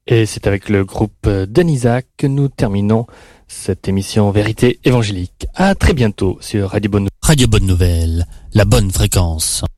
Et c'est avec le groupe Denisa que nous terminons cette émission Vérité évangélique. À très bientôt sur Radio Bonne Nouvelle, la bonne fréquence.